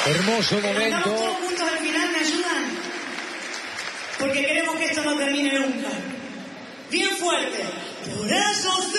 Hermoso momento. Estamos todos juntos al final, ¿me ayudan? Porque queremos que esto no termine nunca. Bien fuerte. Por eso